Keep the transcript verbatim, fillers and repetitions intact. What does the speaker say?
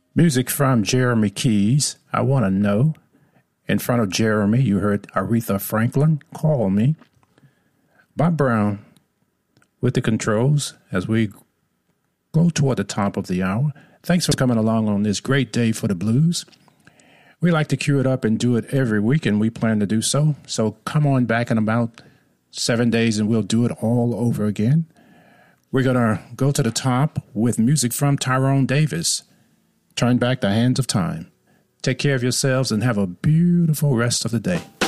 Music from Jeremy Keys, I Want to Know. In front of Jeremy, you heard Aretha Franklin, Call Me. Bob Brown with the controls as we go toward the top of the hour. Thanks for coming along on this great day for the blues. We like to cue it up and do it every week, and we plan to do so. So come on back in about seven days and we'll do it all over again. We're going to go to the top with music from Tyrone Davis. Turn back the hands of time. Take care of yourselves and have a beautiful rest of the day.